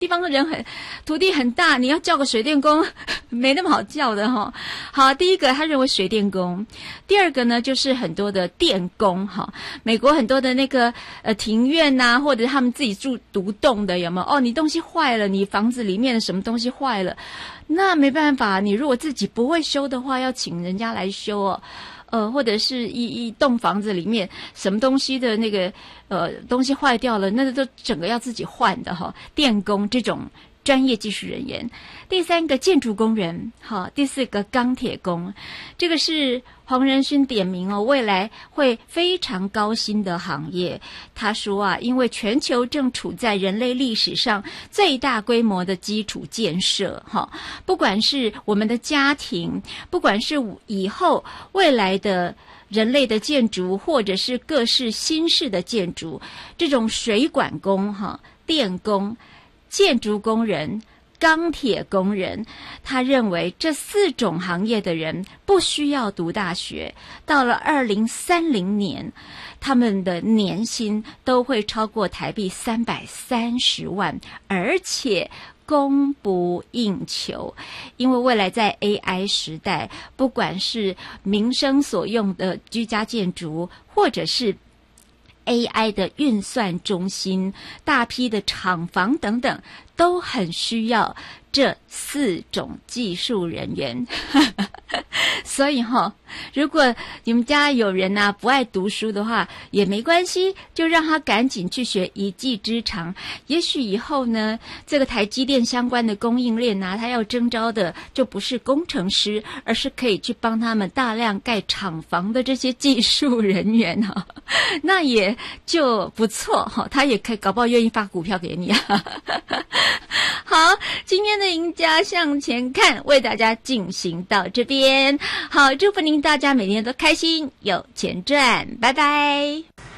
地方的土地很大，你要叫个水电工没那么好叫的哈。好，第一个他认为水电工，第二个呢就是很多的电工哈。美国很多的那个庭院呐，或者他们自己住独栋的有没有？哦，你东西坏了，你房子里面的什么东西坏了，那没办法，你如果自己不会修的话，要请人家来修哦。或者是一栋房子里面什么东西的那个东西坏掉了，那都整个要自己换的哈。电工这种专业技术人员，第三个建筑工人，好，第四个钢铁工，这个是黄仁勋点名哦，未来会非常高薪的行业。他说啊，因为全球正处在人类历史上最大规模的基础建设，哈，不管是我们的家庭，不管是以后未来的人类的建筑，或者是各式新式的建筑，这种水管工、哈电工、建筑工人、钢铁工人，他认为这4种行业的人不需要读大学，到了2030年，他们的年薪都会超过台币330万，而且供不应求。因为未来在 AI 时代，不管是民生所用的居家建筑，或者是AI 的运算中心、大批的厂房等等，都很需要这4种技术人员。所以如果你们家有人啊不爱读书的话也没关系，就让他赶紧去学一技之长。也许以后呢，这个台积电相关的供应链啊，他要征召的就不是工程师，而是可以去帮他们大量盖厂房的这些技术人员啊，那也就不错哈，他也可以搞不好愿意发股票给你啊。好，今天的赢家向前看为大家进行到这边，好，祝福您大家每天都开心有钱赚，拜拜。